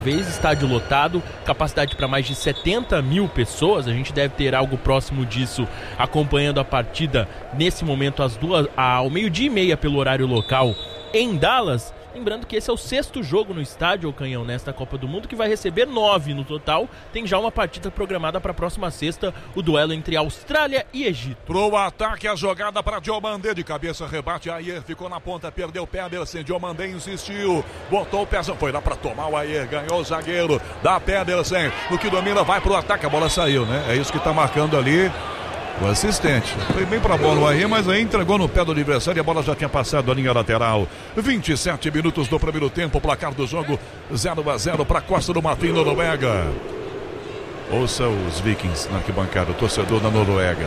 vez, estádio lotado, capacidade para mais de 70 mil pessoas. A gente deve ter algo próximo disso acompanhando a partida nesse momento ao 12:30 pelo horário local em Dallas. Lembrando que esse é o 6º jogo no estádio, o Canhão, nesta Copa do Mundo, que vai receber 9 no total. Tem já uma partida programada para a próxima sexta, o duelo entre Austrália e Egito. Pro ataque, a jogada para Diomandé, de cabeça, rebate, Ayer ficou na ponta, perdeu o pé, Pedersen, Diomandé insistiu, botou o pezão, foi lá para tomar o Ayer, ganhou o zagueiro, dá Pedersen, o que domina, vai pro ataque, a bola saiu, né? É isso que tá marcando ali o assistente. Foi bem pra bola aí, mas aí entregou no pé do adversário e a bola já tinha passado a linha lateral. 27 minutos do primeiro tempo, placar do jogo 0-0 para Costa do Marfim, Noruega. Ouça os Vikings na arquibancada, o torcedor da Noruega.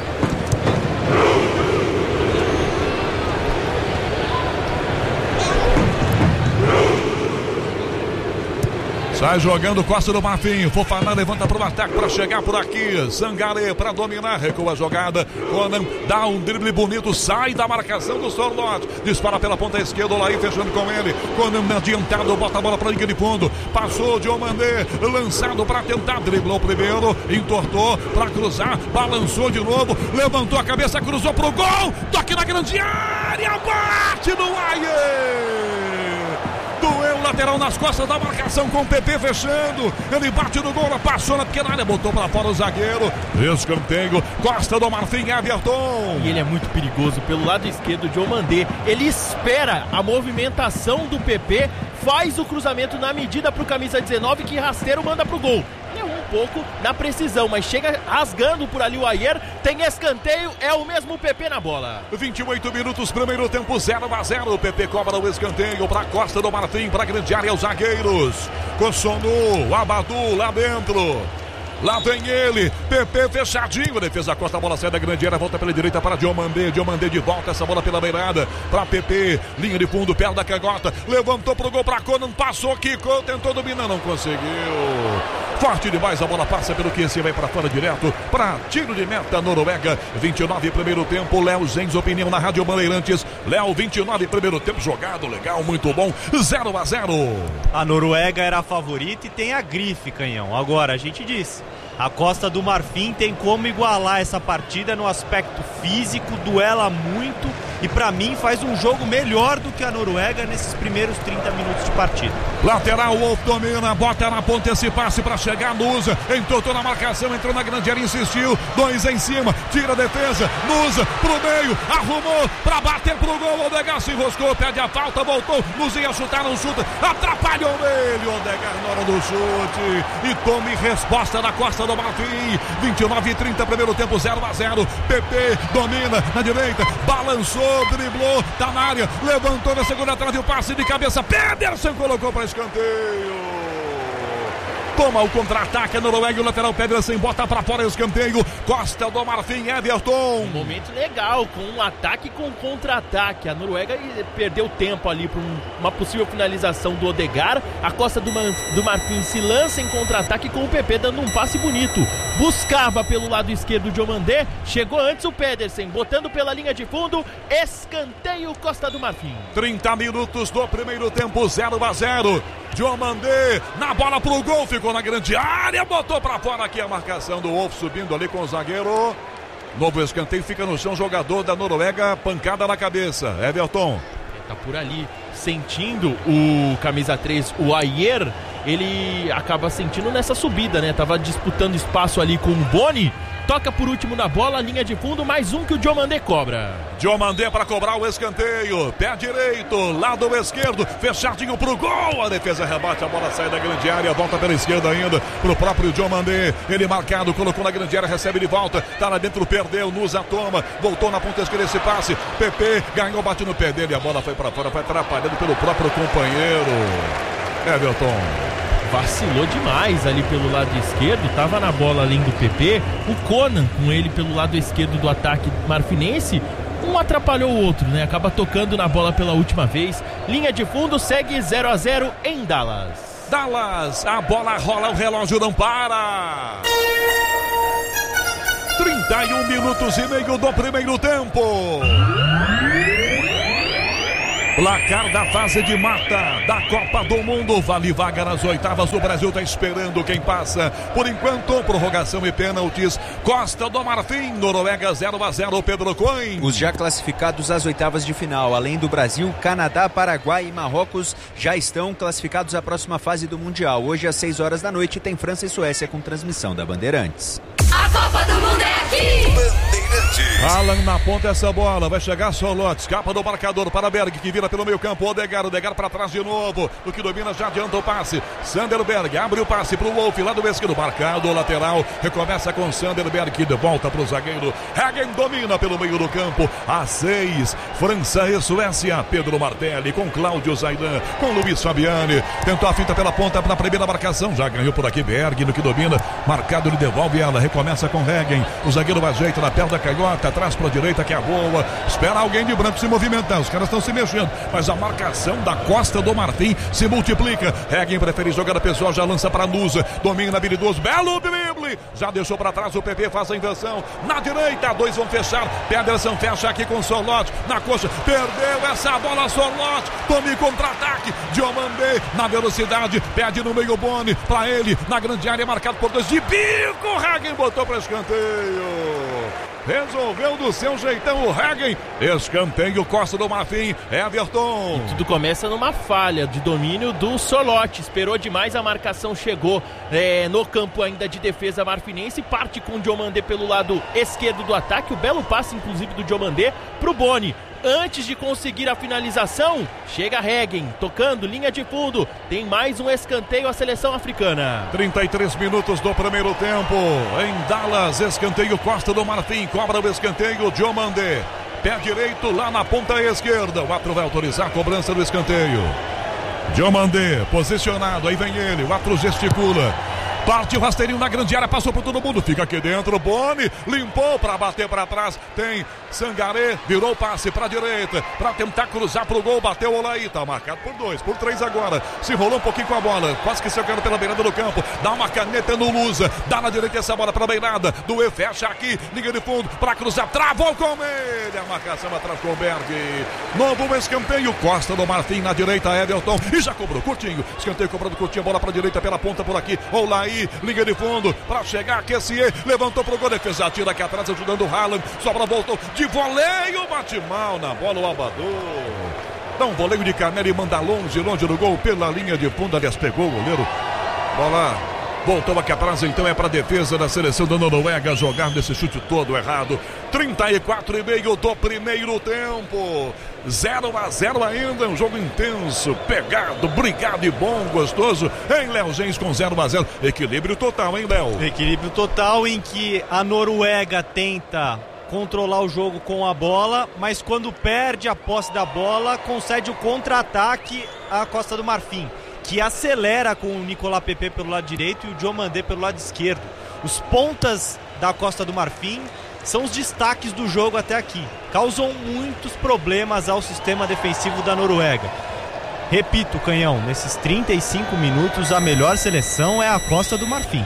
Sai jogando Costa do Marfim, Fofana levanta para o ataque para chegar por aqui, Sangaré para dominar, recua a jogada, Conan dá um drible bonito, sai da marcação do Sorloth, dispara pela ponta esquerda, Olaí fechando com ele, Conan adiantado, bota a bola para a linha de fundo, passou Diomandé, lançado para tentar, driblou primeiro, entortou para cruzar, balançou de novo, levantou a cabeça, cruzou para o gol, toque na grande área, bate no Ayer! Doeu lateral nas costas da marcação com o PP fechando. Ele bate no gol, passou na pequena área, botou para fora o zagueiro. Escanteio, Costa do Marfim, Everton. E ele é muito perigoso pelo lado esquerdo, Diomandé. Ele espera a movimentação do PP, faz o cruzamento na medida para o camisa 19, que rasteiro manda para o gol. Pouco na precisão, mas chega rasgando por ali o Ayer, tem escanteio, é o mesmo PP na bola. 28 minutos, primeiro tempo, 0-0, o PP cobra o escanteio para Costa do Marfim, para a grande área, os zagueiros, Cossonu, Abadu lá dentro. Lá vem ele, PP fechadinho, defesa da Costa, a bola sai da grande área, volta pela direita para Diomandé, Diomandé de volta, essa bola pela beirada, para PP, linha de fundo, perto da canhota, levantou pro gol para Conan, passou, quicou, tentou dominar, não conseguiu. Forte demais, a bola passa pelo QC, vai para fora direto, para tiro de meta, Noruega, 29 primeiro tempo, Léo Zenz, opinião na Rádio Bandeirantes, Léo, 29 primeiro tempo, jogado, legal, muito bom, 0-0. A Noruega era a favorita e tem a grife, Canhão. Agora, a gente disse, a Costa do Marfim tem como igualar essa partida no aspecto físico, duela muito e pra mim faz um jogo melhor do que a Noruega nesses primeiros 30 minutos de partida. Lateral, Wolf domina, bota na ponta esse passe pra chegar, Nusa, entortou na marcação, entrou na grande área, insistiu, 2 em cima, tira a defesa, Nusa pro meio, arrumou pra bater pro gol, Odegaard se enroscou, pede a falta, voltou, Nusa ia chutar, não chuta, atrapalhou ele, Odegaard na hora do chute e tome resposta da Costa do Marfim, 29:30, primeiro tempo, 0-0, PP domina na direita, balançou, driblou, tá na área, levantou na segunda trave, o passe de cabeça, Pedersen colocou para escanteio. Toma o contra-ataque, a Noruega, o lateral Pedersen bota para fora o escanteio, Costa do Marfim, Everton. Um momento legal, com um ataque com contra-ataque. A Noruega perdeu tempo ali para uma possível finalização do Odegaard. A Costa do Marfim se lança em contra-ataque com o PP dando um passe bonito. Buscava pelo lado esquerdo o Diomandé, chegou antes o Pedersen, botando pela linha de fundo, escanteio Costa do Marfim. 30 minutos do primeiro tempo, 0-0. Diomandé na bola pro gol, ficou na grande área, botou pra fora aqui a marcação do Wolf, subindo ali com o zagueiro. Novo escanteio, fica no chão, jogador da Noruega, pancada na cabeça, Everton. Tá por ali, sentindo o camisa 3, o Ayer, ele acaba sentindo nessa subida, né? Tava disputando espaço ali com o Boni. Toca por último na bola, linha de fundo, mais um que o Diomandé cobra. Diomandé para cobrar o escanteio, pé direito, lado esquerdo, fechadinho pro gol, a defesa rebate, a bola sai da grande área, volta pela esquerda ainda, pro próprio Diomandé, ele marcado, colocou na grande área, recebe de volta, tá lá dentro, perdeu, Nusa toma, voltou na ponta esquerda esse passe, PP ganhou, bate no pé dele, a bola foi para fora, foi atrapalhando pelo próprio companheiro, Everton. Vacilou demais ali pelo lado esquerdo, tava na bola além do PP, o Conan com ele pelo lado esquerdo do ataque marfinense, um atrapalhou o outro, né? Acaba tocando na bola pela última vez, linha de fundo, segue 0-0 em Dallas. Dallas, a bola rola, o relógio não para. 31 minutos e meio do primeiro tempo. Placar da fase de mata da Copa do Mundo. Vale vaga nas oitavas. O Brasil está esperando quem passa. Por enquanto, prorrogação e pênaltis. Costa do Marfim, Noruega 0-0. Pedro Coin. Os já classificados às oitavas de final, além do Brasil, Canadá, Paraguai e Marrocos, já estão classificados à próxima fase do Mundial. Hoje às 6 horas da noite tem França e Suécia com transmissão da Bandeirantes. A Copa do Mundo é aqui! Bandeirantes. Alan na ponta essa bola, vai chegar Solot, escapa do marcador para Berg, que vira pelo meio campo, Odegaard para trás de novo, do que domina já adianta o passe, Sanderberg abre o passe para o Wolf, lá do esquerdo, marcado o lateral, recomeça com Sanderberg, que de volta para o zagueiro, Hagen domina pelo meio do campo, a 6, França e Suécia, Pedro Martelli com Cláudio Zaidan, com Luiz Fabiani, tentou a finta pela ponta para a primeira marcação, já ganhou por aqui Berg, no que domina, marcado, ele devolve ela, recomeça com Hagen, o zagueiro ajeita na perna da canhota, atrás para a direita que é a boa, espera alguém de branco se movimentar, os caras estão se mexendo, mas a marcação da Costa do Marfim se multiplica, Hagen prefere jogar a pessoa, já lança para Nusa, domina habilidoso, belo drible, já deixou para trás o PP, faz a inversão, na direita, dois vão fechar, Pederson fecha aqui com Solot, na coxa, perdeu essa bola, Solot, tome contra-ataque, Diomandé, na velocidade, pede no meio Boni, para ele, na grande área, marcado por dois de bico, Hagen botou para escanteio. Resolveu do seu jeitão o Hagen. Escanteio, Costa do Marfim, Everton. E tudo começa numa falha de domínio do Solot. Esperou demais, a marcação chegou no campo ainda de defesa marfinense. Parte com o Diomandé pelo lado esquerdo do ataque. O belo passe, inclusive, do Diomandé pro Boni. Antes de conseguir a finalização, chega Hagen, tocando, linha de fundo. Tem mais um escanteio à seleção africana. 33 minutos do primeiro tempo. Em Dallas, escanteio, Costa do Marfim. Cobra o escanteio, Diomandé. Pé direito lá na ponta esquerda. O árbitro vai autorizar a cobrança do escanteio. Diomandé, posicionado, aí vem ele. O árbitro gesticula. Parte o rasteirinho na grande área, passou por todo mundo, fica aqui dentro, Boni, limpou para bater para trás, tem Sangaré, virou passe para a direita, para tentar cruzar para o gol, bateu o Olaí, tá marcado por 2, por 3 agora, se enrolou um pouquinho com a bola, quase que saiu pela beirada do campo, dá uma caneta no Lusa, dá na direita essa bola para a beirada, do E, fecha aqui, liga de fundo, para cruzar, travou com ele, a marcação atrás com o Berg, novo escanteio, Costa do Marfim na direita, Everton, e já cobrou, curtinho, escanteio cobrado curtinho, bola para a direita pela ponta por aqui, Olaí, liga de fundo, para chegar, Kessier, levantou pro gol, defesa, tira aqui atrás, ajudando o Haaland, sobra, voltou, de voleio, bate mal na bola o Albador, dá um voleio de canela e manda longe do gol, pela linha de fundo, aliás, pegou o goleiro, bola, voltou aqui atrás, então é para defesa da seleção da Noruega, jogar nesse chute todo errado, 34,5 do primeiro tempo, 0-0 ainda, um jogo intenso, pegado, brigado e bom, gostoso, em Léo Gens com 0-0, equilíbrio total, hein, Léo? Equilíbrio total em que a Noruega tenta controlar o jogo com a bola, mas quando perde a posse da bola, concede o contra-ataque à Costa do Marfim, que acelera com o Nicolas Pepe pelo lado direito e o Diomandé pelo lado esquerdo. Os pontas da Costa do Marfim são os destaques do jogo até aqui. Causam muitos problemas ao sistema defensivo da Noruega. Repito, Canhão, nesses 35 minutos a melhor seleção é a Costa do Marfim.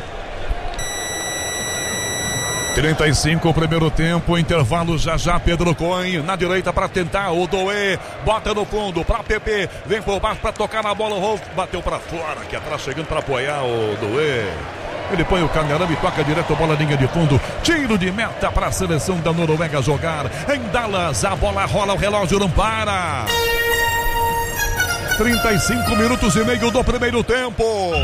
35 o primeiro tempo, intervalo já, Pedro Coin na direita para tentar o Doé, bota no fundo para PP, vem por baixo para tocar na bola, o Rolf bateu para fora, aqui atrás chegando para apoiar o Doé. Ele põe o canarame e toca direto a bola linha de fundo. Tiro de meta para a seleção da Noruega jogar. Em Dallas, a bola rola, o relógio não para. 35 minutos e meio do primeiro tempo.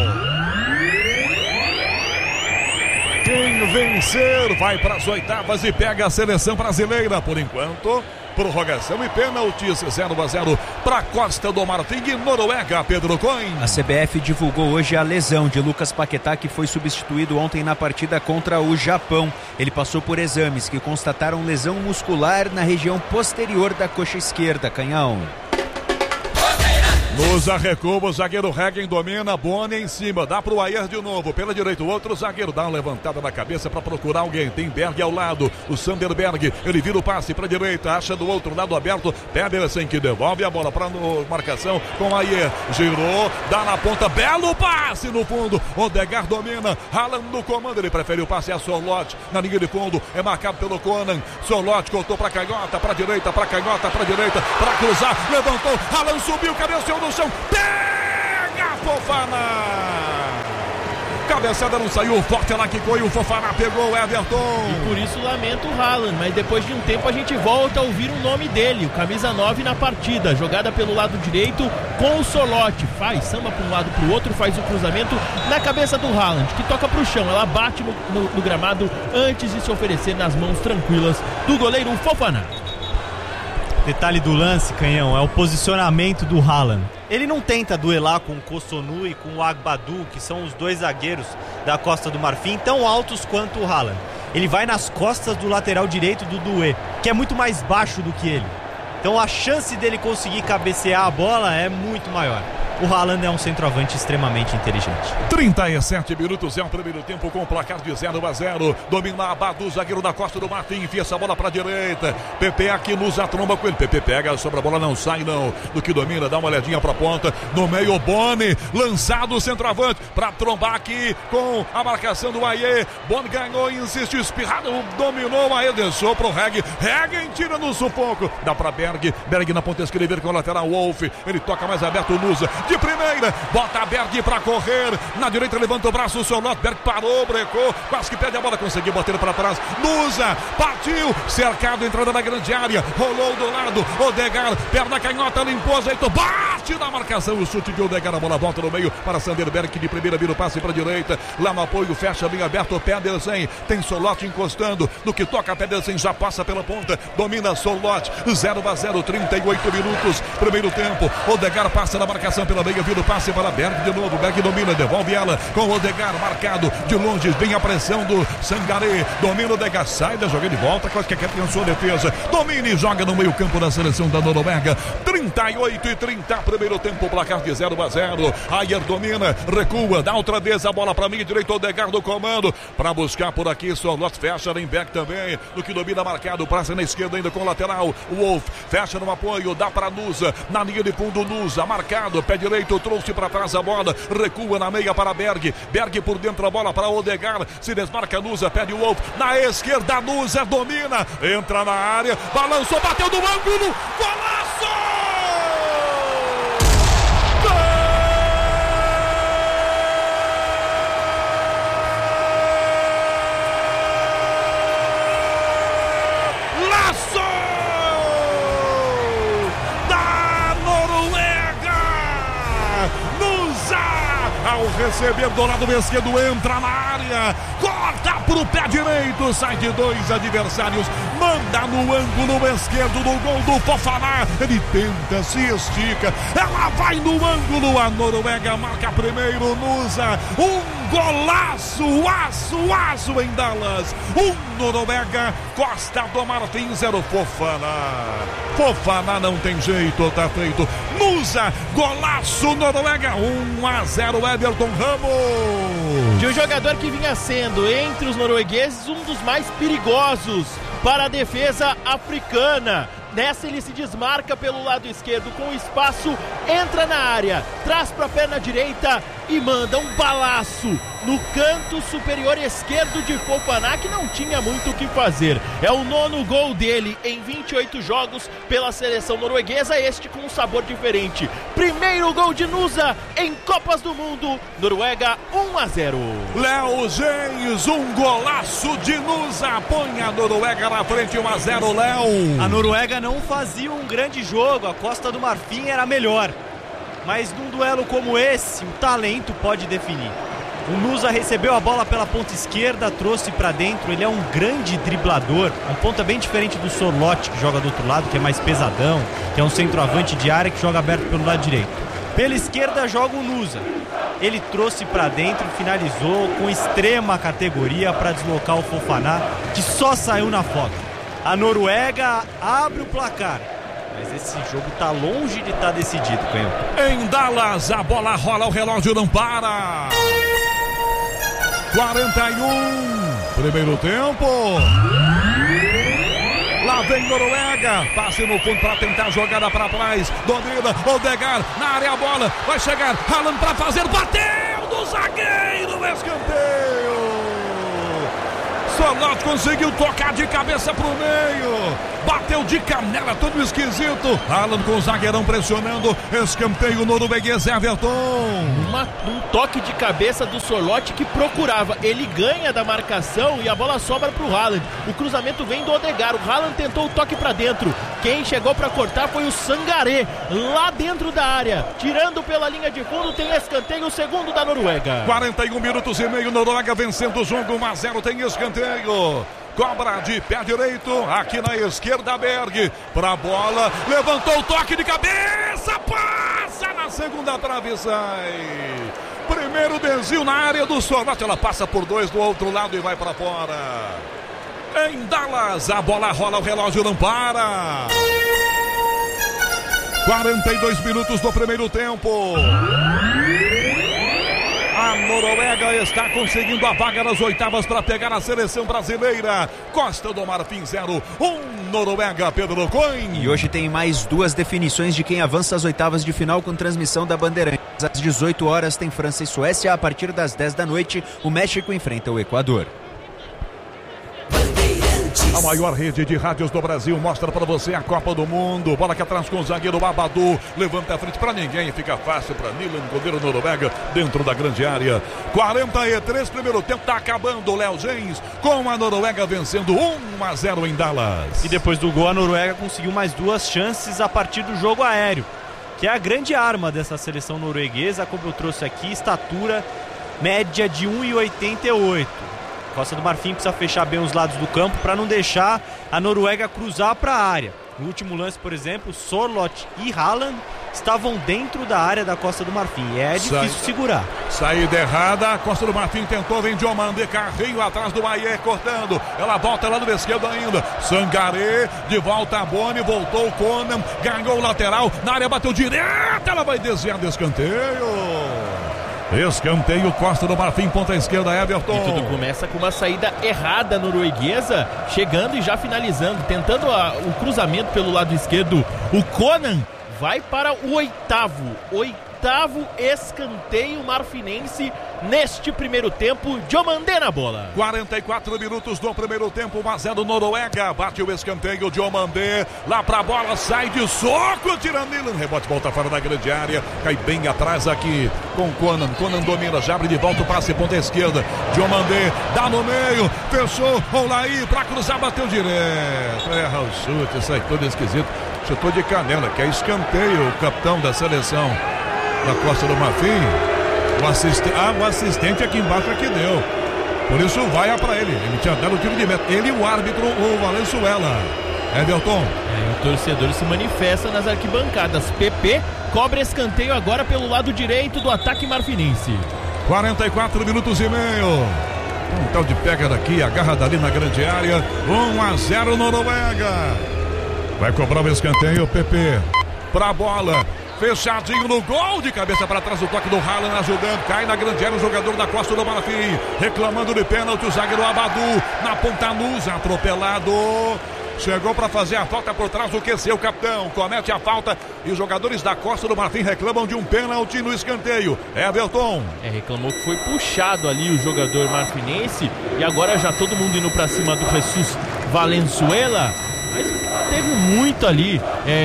Quem vencer vai para as oitavas e pega a seleção brasileira. Por enquanto, prorrogação e pênaltis, 0-0 para Costa do Marfim e Noruega, Pedro Coin. A CBF divulgou hoje a lesão de Lucas Paquetá, que foi substituído ontem na partida contra o Japão. Ele passou por exames que constataram lesão muscular na região posterior da coxa esquerda, Canhão. Nusa recua, o zagueiro Regen domina, Boni em cima, dá pro Ayer de novo, pela direita, o outro zagueiro dá uma levantada na cabeça pra procurar alguém, tem Berg ao lado, o Sanderberg, ele vira o passe pra direita, acha do outro lado aberto, Pedersen que devolve a bola pra marcação com Ayer, girou, dá na ponta, belo passe no fundo, Odegaard domina, Haaland no comando, ele prefere o passe a Sorloth, na linha de fundo, é marcado pelo Conan, Sorloth cortou pra canhota, pra direita, pra canhota, pra direita, pra cruzar, levantou, Haaland subiu, cabeceou no chão, pega Fofana, cabeçada não saiu, forte ela quicou e o Fofana pegou o Everton. E por isso lamento o Haaland, mas depois de um tempo a gente volta a ouvir o nome dele, o camisa 9 na partida, jogada pelo lado direito com o Sorloth, faz samba para um lado para o outro, faz o cruzamento na cabeça do Haaland, que toca para o chão, ela bate no gramado antes de se oferecer nas mãos tranquilas do goleiro Fofana. Detalhe do lance, Canhão, é o posicionamento do Haaland. Ele não tenta duelar com o Kossonu e com o Agbadu, que são os dois zagueiros da Costa do Marfim, tão altos quanto o Haaland. Ele vai nas costas do lateral direito do Doué, que é muito mais baixo do que ele. Então a chance dele conseguir cabecear a bola é muito maior. O Haaland é um centroavante extremamente inteligente. 37 minutos, é o primeiro tempo com o placar de 0-0. Domina Abadu, zagueiro da Costa do Marfim, enfia essa bola pra direita. Pepe aqui nos atromba com ele. Pepe pega, sobre a bola, não sai não. Do que domina, dá uma olhadinha pra ponta. No meio, Boni, lançado o centroavante pra trombar aqui com a marcação do Ayer. Boni ganhou, insistiu, espirrado, dominou o Ayer, deixou pro Regen. Regen tira no sufoco. Dá pra Berg. Berg na ponta esquerda, com o lateral Wolf. Ele toca mais aberto, Nusa. De primeira, bota a Berg pra correr, na direita levanta o braço, o Sorloth, Berg parou, brecou, quase que perde a bola, conseguiu bater pra trás, Nusa, partiu, cercado, entrada na grande área, rolou do lado, Odegaard, perna canhota, limpou, ajeitou, bate na marcação, o chute de Odegaard, a bola volta no meio para Sanderberg, que de primeira vira o passe pra direita, lá no apoio, fecha bem aberto, Pedersen, tem Sorloth encostando, no que toca Pedersen, já passa pela ponta, domina Sorloth, 0-0, 38 minutos, primeiro tempo, Odegaard passa na marcação pela meia, vira o passe para Berg de novo, Berg domina, devolve ela com o Odegaard marcado de longe, vem a pressão do Sangaré, domina o Odegaard, sai da jogada de volta, quase que pensou a defesa, domina e joga no meio campo da seleção da Noruega, 38-30, primeiro tempo, placar de 0-0, Ayer domina, recua, dá outra vez a bola para mim, direito, Odegaard do comando, para buscar por aqui, Sorloth fecha, vem Berg também, no que domina marcado, passa na esquerda ainda com o lateral, o Wolf fecha no apoio, dá para Nusa, na linha de fundo, Nusa, marcado, pé direito, trouxe para trás a bola, recua na meia para Berg, Berg por dentro a bola para Odegaard, se desmarca Nusa, pede o Wolf, na esquerda Nusa domina, entra na área, balançou, bateu no ângulo, golaço! Ao receber do lado esquerdo, entra na área, corta pro pé direito, sai de dois adversários, manda no ângulo esquerdo do gol do Fofana, ele tenta, se estica, ela vai no ângulo, a Noruega marca primeiro, Nusa, golaço, aço em Dallas, Noruega, Costa do Marfim 0, Fofana não tem jeito, tá feito, Nusa, golaço, Noruega 1-0, Everton Ramos. De um jogador que vinha sendo, entre os noruegueses, um dos mais perigosos para a defesa africana. Nessa ele se desmarca pelo lado esquerdo com espaço, entra na área, traz para a perna direita e manda um balaço no canto superior esquerdo de Fofana, que não tinha muito o que fazer. É o 9º gol dele em 28 jogos pela seleção norueguesa, este com um sabor diferente. Primeiro gol de Nusa em Copas do Mundo, Noruega 1-0. Léo Geis, um golaço de Nusa, põe a Noruega na frente, 1-0, Léo. A Noruega não fazia um grande jogo, a Costa do Marfim era melhor, mas num duelo como esse, o talento pode definir. O Nusa recebeu a bola pela ponta esquerda, trouxe para dentro, ele é um grande driblador, um ponta bem diferente do Sorloth, que joga do outro lado, que é mais pesadão, que é um centroavante de área que joga aberto pelo lado direito. Pela esquerda joga o Nusa, ele trouxe para dentro e finalizou com extrema categoria para deslocar o Fofana, que só saiu na foto. A Noruega abre o placar Mas esse jogo tá longe de estar decidido, Canhão. Em Dallas, a bola rola, o relógio não para. 41, primeiro tempo. Lá vem Noruega, passe no fundo para tentar a jogada para trás. Domina, Odegaard na área, a bola vai chegar. Haaland para fazer, bateu do zagueiro, escanteio. Sorloth conseguiu tocar de cabeça pro meio. Bateu de canela, todo esquisito. Haaland com o zagueirão pressionando. Escanteio norueguês, Everton. Um toque de cabeça do Sorloth que procurava. Ele ganha da marcação e a bola sobra pro Haaland. O cruzamento vem do Odegaard. O Haaland tentou o toque pra dentro. Quem chegou pra cortar foi o Sangaré, lá dentro da área. Tirando pela linha de fundo, tem escanteio, o segundo da Noruega. 41 minutos e meio, Noruega vencendo o jogo, 1-0, tem escanteio. Cobra de pé direito, aqui na esquerda, Berg, pra bola, levantou o toque de cabeça, passa na segunda trave e sai. Primeiro desvio na área do Sorloth, ela passa por dois do outro lado e vai pra fora. Em Dallas, a bola rola, o relógio não para. 42 minutos do primeiro tempo. A Noruega está conseguindo a vaga nas oitavas para pegar a seleção brasileira. Costa do Marfim 0-1, Noruega, Pedro Coin. E hoje tem mais duas definições de quem avança às oitavas de final com transmissão da Bandeirantes. Às 18 horas tem França e Suécia. A partir das 10 da noite, o México enfrenta o Equador. A maior rede de rádios do Brasil mostra para você a Copa do Mundo. Bola que atrás com o zagueiro Abadu. Levanta a frente para ninguém. Fica fácil para Nilan, goleiro Noruega, dentro da grande área. 43, primeiro tempo. Tá acabando o Léo Gens com a Noruega vencendo 1-0 em Dallas. E depois do gol, a Noruega conseguiu mais duas chances a partir do jogo aéreo, que é a grande arma dessa seleção norueguesa, como eu trouxe aqui, estatura média de 1,88. Costa do Marfim precisa fechar bem os lados do campo para não deixar a Noruega cruzar para a área. No último lance, por exemplo, Sorloth e Haaland estavam dentro da área da Costa do Marfim. É difícil segurar. Saída errada, Costa do Marfim tentou, vem Diomande, carrinho atrás do Maier, cortando. Ela volta lá no esquerdo ainda. Sangaré, de volta a Boni, voltou o Conan, ganhou o lateral, na área bateu direto, ela vai desviar do escanteio. Escanteio, Costa do Marfim, ponta esquerda, Everton. E tudo começa com uma saída errada norueguesa, chegando e já finalizando, tentando o cruzamento pelo lado esquerdo. O Conan vai para o oitavo escanteio marfinense neste primeiro tempo. Diomande na bola. 44 minutos do primeiro tempo, 1-0 Noruega. Bate o escanteio, Diomande lá pra bola, sai de soco, tira Nilan, rebote, volta fora da grande área, cai bem atrás aqui com Conan. Conan domina, já abre de volta o passe, ponta esquerda. Diomande dá no meio, fechou, Olaí pra cruzar, bateu direto. Erra o chute, sai todo esquisito. Chutou de canela, que é escanteio, o capitão da seleção da Costa do Marfim. O assistente aqui embaixo é que deu. Por isso vai para ele. Ele tinha dado o tiro de meta. Ele e o árbitro, o Valenzuela. Everton. O torcedor se manifesta nas arquibancadas. PP cobra escanteio agora pelo lado direito do ataque marfinense. 44 minutos e meio. Um tal de pega daqui, agarra dali na grande área. 1-0 Noruega. Vai cobrar o escanteio, PP. Pra bola. Fechadinho no gol, de cabeça para trás, o toque do Haaland ajudando, cai na grande área o jogador da Costa do Marfim, reclamando de pênalti, o zagueiro Abadu, na ponta luz, atropelado, chegou para fazer a falta por trás do QC, o capitão comete a falta e os jogadores da Costa do Marfim reclamam de um pênalti no escanteio. Everton. Reclamou que foi puxado ali o jogador marfinense e agora já todo mundo indo para cima do Jesus Valenzuela, mas teve muito ali,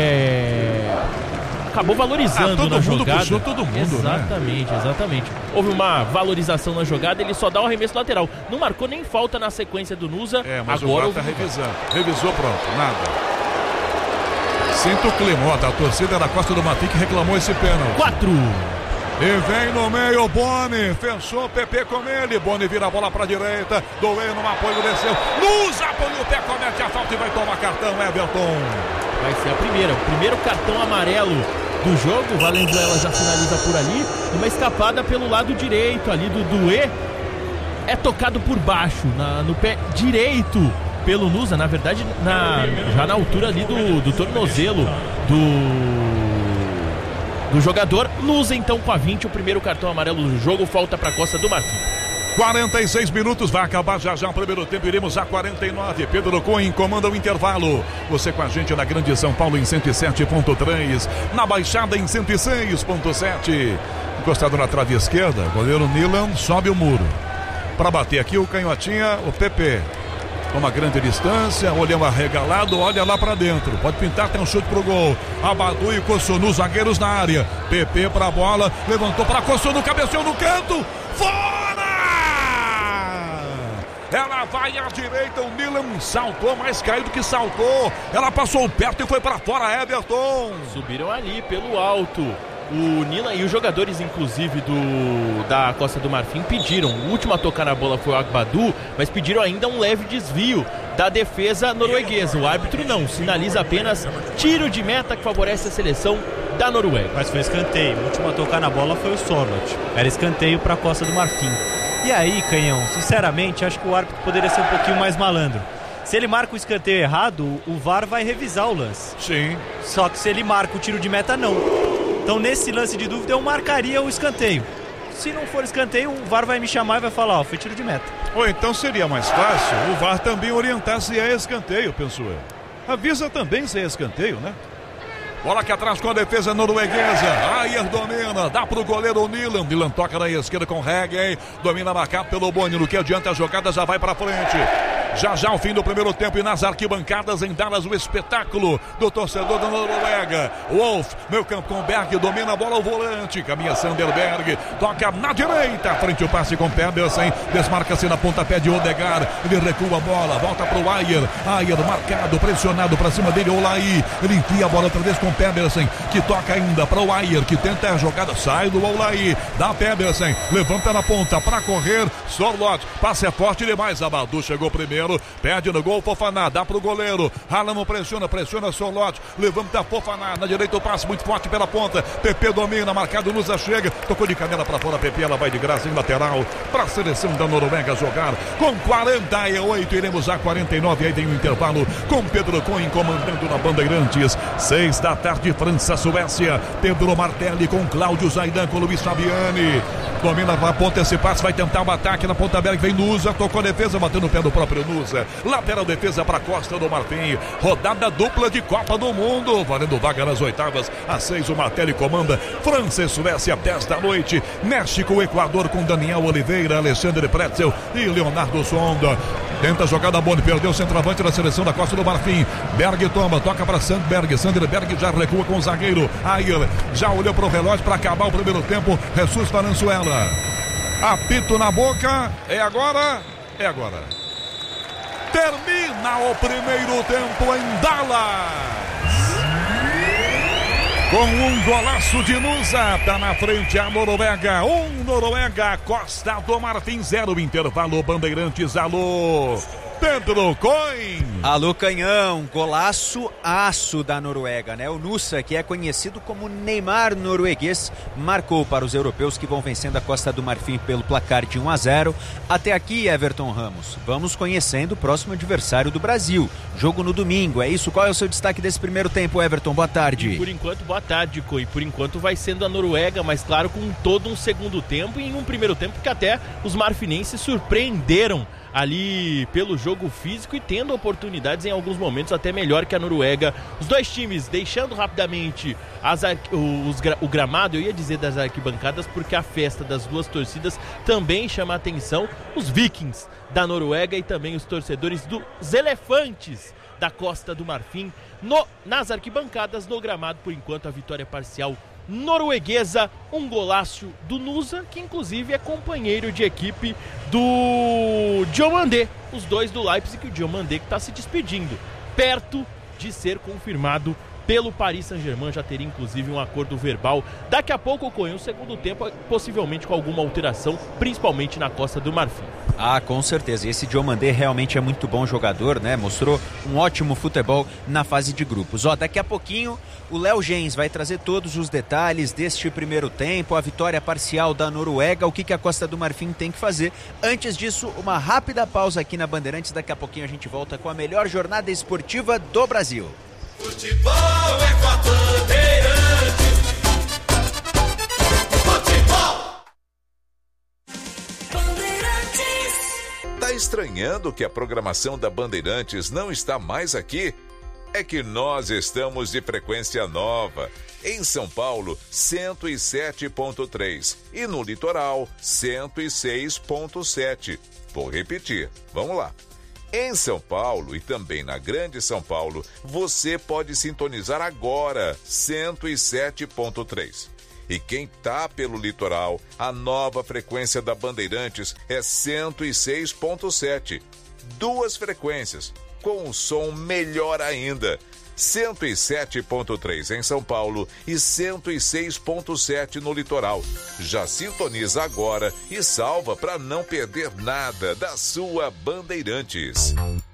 acabou valorizando na jogada. Puxou todo mundo, exatamente, né? Exatamente. Houve uma valorização na jogada, ele só dá um arremesso lateral. Não marcou nem falta na sequência do Nusa. Mas agora o VAR tá revisando. Revisou, pronto, nada. Sinto o clima, a torcida da Costa do Marfim que reclamou esse pênalti. 4. E vem no meio o Boni, fechou o PP com ele, Boni vira a bola pra direita, Doê no apoio, desceu, Nusa apoiou o pé, comete a falta e vai tomar cartão, Everton. Vai ser o primeiro cartão amarelo do jogo. O Valenzuela já finaliza por ali, uma escapada pelo lado direito ali do Doué, é tocado por baixo, no pé direito pelo Nusa, na verdade já na altura ali do tornozelo do jogador. Nusa então com a 20, o primeiro cartão amarelo do jogo, falta para a Costa do Marfim. 46 minutos, vai acabar já o primeiro tempo, iremos a 49. Pedro Cohen comanda o intervalo. Você com a gente na Grande São Paulo em 107.3, na Baixada em 106.7. Encostado na trave esquerda, goleiro Nilan sobe o muro. Para bater aqui o canhotinha, o PP. Uma grande distância, olhão arregalado, olha lá pra dentro. Pode pintar, tem um chute pro gol. Abadu e Kossonu, zagueiros na área. PP pra bola, levantou pra Kossonu, cabeceou no canto. Fora! Ela vai à direita, o Nilan saltou, mais caiu do que saltou. Ela passou perto e foi pra fora, Everton. Subiram ali pelo alto. O Nilan e os jogadores, inclusive, da Costa do Marfim, pediram. O último a tocar na bola foi o Agbadu, mas pediram ainda um leve desvio da defesa norueguesa. O árbitro não, sinaliza apenas tiro de meta que favorece a seleção da Noruega. Mas foi escanteio. O último a tocar na bola foi o Sorloth. Era escanteio para a Costa do Marfim. E aí, Canhão, sinceramente, acho que o árbitro poderia ser um pouquinho mais malandro. Se ele marca o escanteio errado, o VAR vai revisar o lance. Sim. Só que se ele marca o tiro de meta, não. Então, nesse lance de dúvida, eu marcaria o escanteio. Se não for escanteio, o VAR vai me chamar e vai falar, foi tiro de meta. Ou então seria mais fácil o VAR também orientar se é escanteio, penso eu. Avisa também se é escanteio, né? Bola aqui atrás com a defesa norueguesa. Ayer domina, dá pro goleiro Nilan. Nilan toca na esquerda com Heggen. Domina marcado pelo Boni. No que adianta a jogada, já vai pra frente. Já o fim do primeiro tempo e nas arquibancadas em Dallas o espetáculo do torcedor da Noruega. Wolf, meio campo com Berg, domina a bola ao volante. Caminha Sanderberg, toca na direita. Frente o passe com Pedersen. Desmarca-se na pontapé de Odegaard. Ele recua a bola, volta pro Ayer. Ayer marcado, pressionado pra cima dele. Olaí, ele enfia a bola outra vez com Pedersen, que toca ainda para o Ayer, que tenta a jogada, sai do Olaí, dá Pedersen, levanta na ponta para correr, Sorloth, passe é forte demais, Abadu chegou primeiro, perde no gol, Fofaná, dá pro goleiro, Hallam pressiona Sorloth, levanta Fofaná, na direita o passe muito forte pela ponta, PP domina, marcado, Nusa chega, tocou de canela para fora, PP, ela vai de graça em lateral, para a seleção da Noruega jogar, com 48, iremos a 49, aí tem um intervalo, com Pedro Cohen comandando na Bandeirantes, 6 da tarde, França, Suécia, Pedro Martelli com Cláudio Zaidan, com Luiz Fabiani, domina a ponta, esse passe, vai tentar um ataque na ponta aberta, vem Nusa, tocou a defesa, batendo no pé do próprio Nusa, lateral defesa para Costa do Marfim, rodada dupla de Copa do Mundo, valendo vaga nas oitavas, às 6 o Martelli comanda, França e Suécia, 10 da noite, México, Equador com Daniel Oliveira, Alexandre Pretzel e Leonardo Sonda, tenta a jogada boa, perdeu o centroavante da seleção da Costa do Marfim, Berg toma, toca para Sanderberg já recua com o zagueiro, Ayer já olhou para o relógio para acabar o primeiro tempo, Jesus Valenzuela, apito na boca, é agora, termina o primeiro tempo em Dallas, com um golaço de Nusa, tá na frente a Noruega, Noruega, Costa do Marfim 0, intervalo, Bandeirantes, alô Pedro Cohen. Alô Canhão, golaço aço da Noruega, né? O Nusa, que é conhecido como Neymar norueguês, marcou para os europeus que vão vencendo a Costa do Marfim pelo placar de 1-0. Até aqui, Everton Ramos, vamos conhecendo o próximo adversário do Brasil. Jogo no domingo, é isso? Qual é o seu destaque desse primeiro tempo, Everton? Boa tarde. Por enquanto, boa tarde, Cohen. Por enquanto vai sendo a Noruega, mas claro, com todo um segundo tempo e em um primeiro tempo que até os marfinenses surpreenderam ali pelo jogo físico e tendo oportunidades em alguns momentos até melhor que a Noruega. Os dois times deixando rapidamente o gramado, eu ia dizer das arquibancadas, porque a festa das duas torcidas também chama a atenção. Os Vikings da Noruega e também os torcedores dos Elefantes da Costa do Marfim nas arquibancadas. No gramado, por enquanto, a vitória parcial norueguesa, um golaço do Nusa, que inclusive é companheiro de equipe do Diomandé, os dois do Leipzig, o Diomandé que está se despedindo, perto de ser confirmado pelo Paris Saint-Germain. Já teria inclusive um acordo verbal daqui a pouco com o segundo tempo, possivelmente com alguma alteração, principalmente na Costa do Marfim. Ah, com certeza. E esse Diomandé realmente é muito bom jogador, né? Mostrou um ótimo futebol na fase de grupos. Daqui a pouquinho o Léo Gens vai trazer todos os detalhes deste primeiro tempo, a vitória parcial da Noruega, o que a Costa do Marfim tem que fazer. Antes disso, uma rápida pausa aqui na Bandeirantes. Daqui a pouquinho a gente volta com a melhor jornada esportiva do Brasil. Futebol é com a Bandeirantes. Futebol. Tá estranhando que a programação da Bandeirantes não está mais aqui? É que nós estamos de frequência nova. Em São Paulo, 107.3 e no litoral, 106.7. Vou repetir, vamos lá. Em São Paulo e também na Grande São Paulo, você pode sintonizar agora 107.3. E quem tá pelo litoral, a nova frequência da Bandeirantes é 106.7. 2 frequências, com um som melhor ainda. 107.3 em São Paulo e 106.7 no litoral. Já sintoniza agora e salva para não perder nada da sua Bandeirantes.